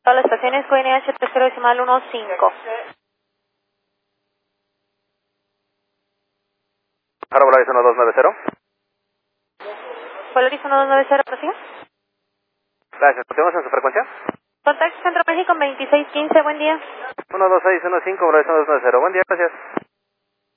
Todas las estaciones QNH 30.15. Ahora Volaris 1290. Volaris 1290, ¿prosiga? Gracias, ¿continuamos en su frecuencia? Contacto Centro México 2615, buen día. 12615, Volaris 1290. Buen día, gracias.